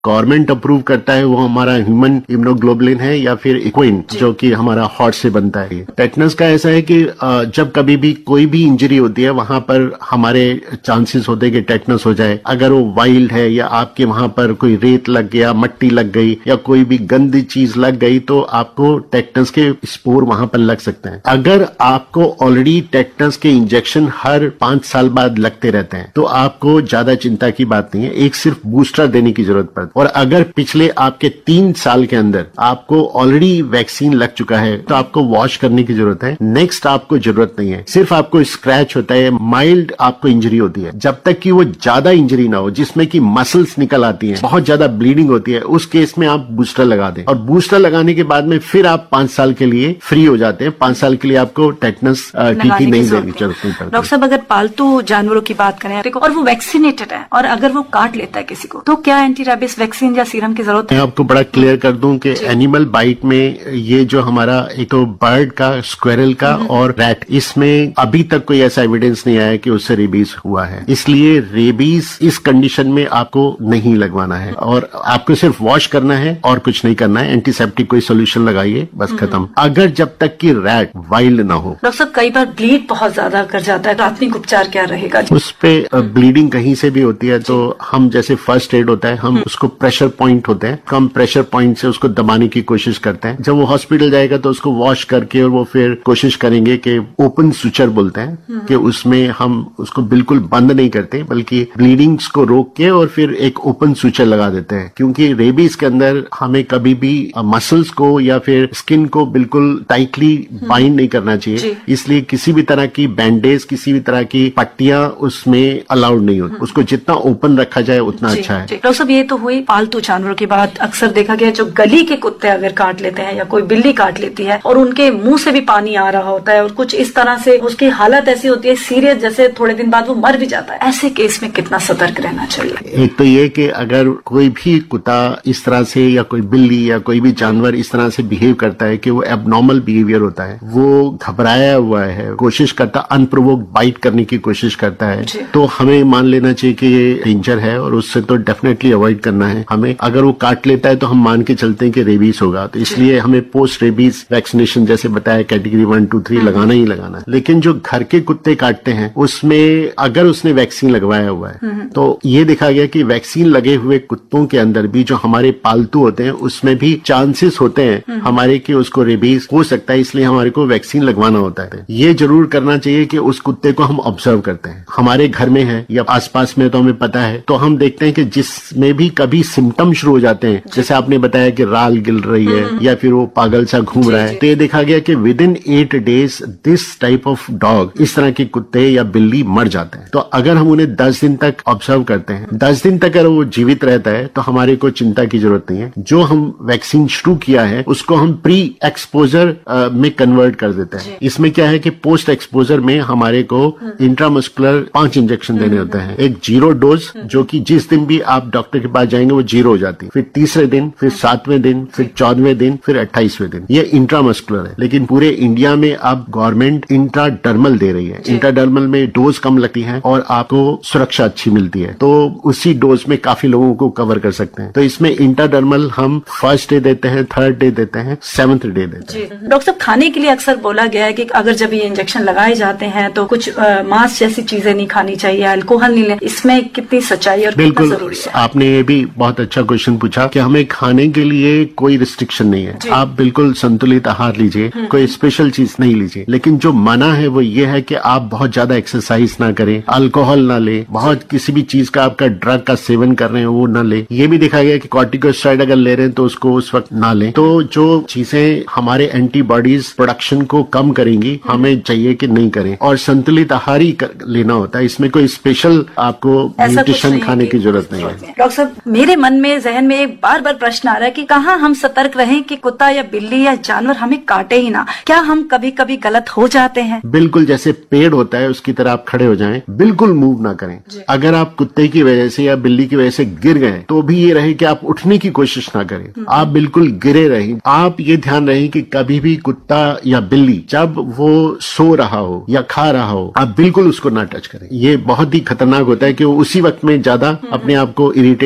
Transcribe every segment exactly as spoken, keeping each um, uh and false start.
Government approve करता है वो हमारा ह्यूमन इम्यूनोग्लोबुलिन है या फिर इक्विन जो कि हमारा हार्ट से बनता है। टेटनस का ऐसा है कि जब कभी भी कोई भी इंजरी होती है वहां पर हमारे चांसेस होते हैं कि टेटनस हो जाए। अगर वो वाइल्ड है या आपके वहां पर कोई रेत लग गया, मट्टी लग गई या कोई भी गंदी चीज लग गई तो आपको टेटनस के स्पोर वहां पर लग सकते हैं। अगर आपको ऑलरेडी टेटनस के इंजेक्शन हर पांच साल बाद लगते रहते हैं तो आपको ज्यादा चिंता की बात नहीं है, एक सिर्फ बूस्टर देने की जरूरत पड़ती है। और अगर पिछले आपके तीन साल के अंदर आपको ऑलरेडी वैक्सीन लग चुका है तो आपको वॉश करने की जरूरत है। नेक्स्ट आपको जरूरत नहीं है, सिर्फ आपको स्क्रैच होता है, माइल्ड आपको इंजरी होती है। जब तक कि वो ज्यादा इंजरी ना हो जिसमें कि मसल्स निकल आती हैं, बहुत ज्यादा ब्लीडिंग होती है, उस केस में आप बूस्टर लगा दें। और बूस्टर लगाने के बाद में फिर आप पांच साल के लिए फ्री हो जाते हैं। पांच साल के लिए आपको टेटनस टीटी नहीं देनी चाहिए। डॉक्टर साहब, अगर पालतू जानवरों की बात करें और वो वैक्सीनेटेड है और अगर वो काट लेता है किसी को तो क्या एंटी रेबीज वैक्सीन या सीरम की जरूरत है? मैं आपको बड़ा क्लियर कर दूं कि एनिमल बाइट में ये जो हमारा एक तो बर्ड का, स्क्वेरल का और रैट, इसमें अभी तक कोई ऐसा एविडेंस नहीं आया कि उससे रेबीज हुआ है। इसलिए रेबीज इस कंडीशन में आपको नहीं लगवाना है और आपको सिर्फ वॉश करना है और कुछ नहीं करना है। एंटीसेप्टिक कोई सोल्यूशन लगाइए, बस खत्म। अगर जब तक कि रैट वाइल्ड ना हो। डॉक्टर साहब, कई बार ब्लीड बहुत ज्यादा कर जाता है, प्राथमिक उपचार क्या रहेगा? उस पे ब्लीडिंग कहीं से भी होती है तो हम जैसे फर्स्ट एड होता है, हम उसको प्रेशर पॉइंट होते हैं, कम प्रेशर पॉइंट से उसको दबाने की कोशिश करते हैं। जब वो हॉस्पिटल जाएगा तो उसको वॉश करके और वो फिर कोशिश करेंगे कि ओपन सुचर बोलते हैं कि उसमें हम उसको बिल्कुल बंद नहीं करते बल्कि ब्लीडिंग्स को रोक के और फिर एक ओपन सुचर लगा देते हैं। क्योंकि रेबीज के अंदर हमें कभी भी मसल्स को या फिर स्किन को बिल्कुल टाइटली बाइंड नहीं करना चाहिए, इसलिए किसी भी तरह की बैंडेज, किसी भी तरह की पट्टियां उसमें अलाउड नहीं होती। उसको जितना ओपन रखा जाए उतना अच्छा है। डॉक्टर साहब, ये तो हुई पालतू जानवरों की बात। अक्सर देखा गया जो गली के कुत्ते अगर काट लेते हैं या कोई बिल्ली काट लेती है और उनके मुंह से भी पानी आ रहा होता है और कुछ इस तरह से उसकी हालत ऐसी होती है सीरियस, जैसे थोड़े दिन बाद वो मर भी जाता है, ऐसे केस में कितना सतर्क रहना चाहिए? एक तो ये कि अगर कोई भी कुत्ता इस तरह से या कोई बिल्ली या कोई भी जानवर इस तरह से बिहेव करता है कि वो एबनॉर्मल बिहेवियर होता है, वो घबराया हुआ है, कोशिश करता, अनप्रोवोक्ड बाइट करने की कोशिश करता है, तो हमें मान लेना चाहिए कि ये डेंजर है और उससे तो डेफिनेटली अवॉइड करना है हमें। अगर वो काट लेता है तो हम मान के चलते हैं कि रेबीज होगा, तो इसलिए हमें पोस्ट रेबीज वैक्सीनेशन जैसे बताया कैटेगरी वन टू थ्री लगाना ही लगाना है। लेकिन जो घर के कुत्ते काटते हैं उसमें अगर उसने वैक्सीन लगवाया हुआ है तो ये देखा गया कि वैक्सीन लगे हुए कुत्तों के अंदर भी जो हमारे पालतू होते हैं उसमें भी चांसेस होते हैं हमारे कि उसको रेबीज हो सकता है, इसलिए हमारे को वैक्सीन लगवाना होता है। ये जरूर करना चाहिए कि उस कुत्ते को हम ऑब्जर्व करते हैं, हमारे घर में है या आसपास में तो हमें पता है, तो हम देखते हैं कि जिसमें भी कभी सिम्टम शुरू हो जाते हैं, जैसे आपने बताया कि राल गिल रही है या फिर वो पागल सा घूम रहा है, तो ये देखा गया कि with in eight days this type of dog, इस तरह के कुत्ते या बिल्ली मर जाते हैं। तो अगर हम उन्हें दस दिन तक ऑब्जर्व करते हैं, दस दिन तक अगर वो जीवित रहता है तो हमारे को चिंता की जरूरत नहीं है। जो हम वैक्सीन शुरू किया है उसको हम प्री एक्सपोजर में कन्वर्ट कर देते हैं। इसमें क्या है कि पोस्ट एक्सपोजर में हमारे को इंट्रामस्कुलर पांच इंजेक्शन देने होते हैं। एक जीरो डोज जो कि जिस दिन भी आप डॉक्टर के पास जाएंगे वो जीरो हो जाती है, फिर तीसरे दिन, फिर सातवें दिन, फिर चौदहवें दिन, फिर अट्ठाईसवें दिन। ये इंट्रामस्कुलर है, लेकिन पूरे इंडिया में अब गवर्नमेंट इंट्राडर्मल दे रही है। इंट्राडर्मल में डोज कम लगती है और आपको सुरक्षा अच्छी मिलती है, तो उसी डोज में काफी लोगों को कवर कर सकते हैं। तो इसमें इंट्राडर्मल हम फर्स्ट डे देते हैं, थर्ड डे देते हैं, सेवंथ डे देते हैं। डॉक्टर साहब, खाने के लिए अक्सर बोला गया है कि अगर जब ये इंजेक्शन लगाए जाते हैं तो कुछ मांस जैसी चीजें नहीं खानी चाहिए, अल्कोहल नहीं ले, इसमें कितनी सच्चाई और कितना जरूरी है? आपने ये भी बहुत अच्छा क्वेश्चन पूछा कि हमें खाने के लिए कोई रिस्ट्रिक्शन नहीं है, आप बिल्कुल संतुलित आहार लीजिए, कोई स्पेशल चीज नहीं लीजिए। लेकिन जो मना है वो ये है कि आप बहुत ज्यादा एक्सरसाइज ना करें, अल्कोहल ना ले, बहुत किसी भी चीज का आपका ड्रग का सेवन कर रहे हैं वो ना ले। ये भी देखा गया कि कॉर्टिकोस्टेरॉइड अगर ले रहे हैं तो उसको उस वक्त ना ले। तो जो चीजें हमारे एंटीबॉडीज प्रोडक्शन को कम करेंगी हमें चाहिए कि नहीं करें, और संतुलित आहार ही लेना होता है। इसमें कोई स्पेशल आपको न्यूट्रिशन खाने की जरूरत नहीं है। डॉक्टर साहब, मेरे मन में, जहन में एक बार बार प्रश्न आ रहा है कि कहाँ हम सतर्क रहें कि कुत्ता या बिल्ली या जानवर हमें काटे ही ना? क्या हम कभी कभी गलत हो जाते हैं? बिल्कुल, जैसे पेड़ होता है उसकी तरह आप खड़े हो जाएं, बिल्कुल मूव ना करें। अगर आप कुत्ते की वजह से या बिल्ली की वजह से गिर गए तो भी ये रहे कि आप उठने की कोशिश ना करें, आप बिल्कुल गिरे रहें। आप ये ध्यान रखें कि कभी भी कुत्ता या बिल्ली जब वो सो रहा हो या खा रहा हो, आप बिल्कुल उसको ना टच करें। ये बहुत ही खतरनाक होता है कि वो उसी वक्त में ज्यादा अपने आप को इरिटेट समझ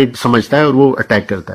समझता है और वो अटैक करता है।